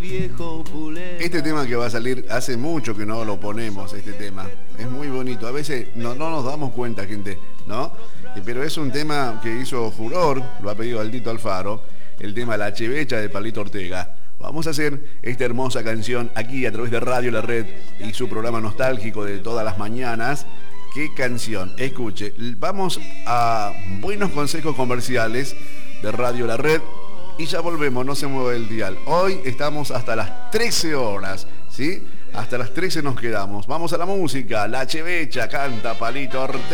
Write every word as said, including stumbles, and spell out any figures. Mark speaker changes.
Speaker 1: Este tema que va a salir, hace mucho que no lo ponemos, este tema. Es muy bonito. A veces no, no nos damos cuenta, gente, ¿no? Pero es un tema que hizo furor, lo ha pedido Aldito Alfaro, el tema La Chevecha de Palito Ortega. Vamos a hacer esta hermosa canción aquí a través de Radio La Red y su programa nostálgico de todas las mañanas. ¿Qué canción? Escuche, vamos a buenos consejos comerciales de Radio La Red y ya volvemos, no se mueve el dial. Hoy estamos hasta las trece horas, ¿sí? Hasta las trece nos quedamos. Vamos a la música. La Chevecha canta Palito Ortega.